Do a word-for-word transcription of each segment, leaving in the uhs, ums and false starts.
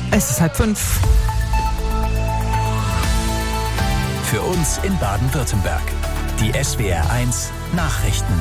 Es ist halb fünf. Für uns in Baden-Württemberg. Die S W R eins Nachrichten.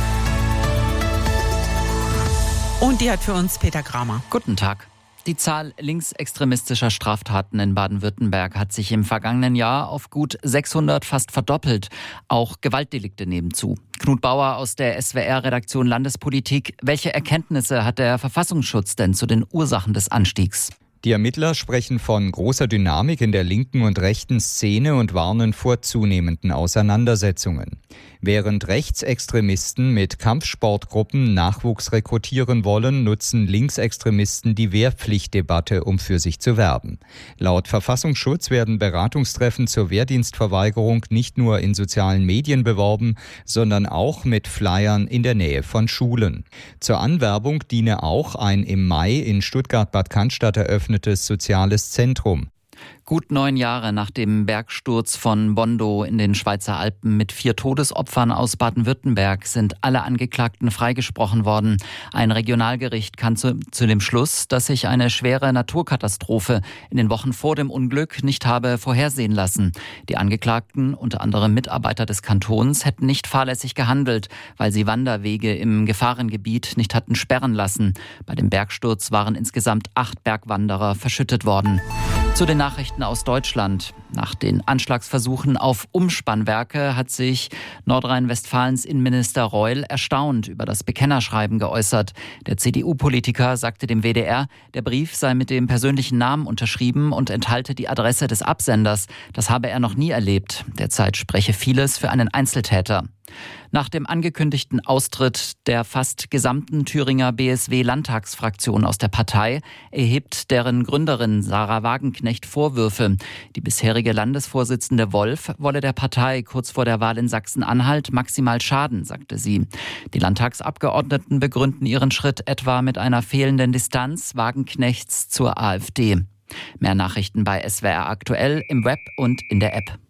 Und die hat für uns Peter Kramer. Guten Tag. Die Zahl linksextremistischer Straftaten in Baden-Württemberg hat sich im vergangenen Jahr auf gut sechshundert fast verdoppelt. Auch Gewaltdelikte nehmen zu. Knut Bauer aus der S W R-Redaktion Landespolitik. Welche Erkenntnisse hat der Verfassungsschutz denn zu den Ursachen des Anstiegs? Die Ermittler sprechen von großer Dynamik in der linken und rechten Szene und warnen vor zunehmenden Auseinandersetzungen. Während Rechtsextremisten mit Kampfsportgruppen Nachwuchs rekrutieren wollen, nutzen Linksextremisten die Wehrpflichtdebatte, um für sich zu werben. Laut Verfassungsschutz werden Beratungstreffen zur Wehrdienstverweigerung nicht nur in sozialen Medien beworben, sondern auch mit Flyern in der Nähe von Schulen. Zur Anwerbung diene auch ein im Mai in Stuttgart-Bad Cannstatt eröffnetes soziales Zentrum. Gut neun Jahre nach dem Bergsturz von Bondo in den Schweizer Alpen mit vier Todesopfern aus Baden-Württemberg sind alle Angeklagten freigesprochen worden. Ein Regionalgericht kam zu, zu dem Schluss, dass sich eine schwere Naturkatastrophe in den Wochen vor dem Unglück nicht habe vorhersehen lassen. Die Angeklagten, unter anderem Mitarbeiter des Kantons, hätten nicht fahrlässig gehandelt, weil sie Wanderwege im Gefahrengebiet nicht hatten sperren lassen. Bei dem Bergsturz waren insgesamt acht Bergwanderer verschüttet worden. Zu den Nachrichten aus Deutschland. Nach den Anschlagsversuchen auf Umspannwerke hat sich Nordrhein-Westfalens Innenminister Reul erstaunt über das Bekennerschreiben geäußert. Der C D U-Politiker sagte dem W D R, der Brief sei mit dem persönlichen Namen unterschrieben und enthalte die Adresse des Absenders. Das habe er noch nie erlebt. Derzeit spreche vieles für einen Einzeltäter. Nach dem angekündigten Austritt der fast gesamten Thüringer B S W-Landtagsfraktion aus der Partei erhebt deren Gründerin Sarah Wagenknecht Vorwürfe. Die bisherige Landesvorsitzende Wolf wolle der Partei kurz vor der Wahl in Sachsen-Anhalt maximal schaden, sagte sie. Die Landtagsabgeordneten begründen ihren Schritt etwa mit einer fehlenden Distanz Wagenknechts zur AfD. Mehr Nachrichten bei S W R aktuell im Web und in der App.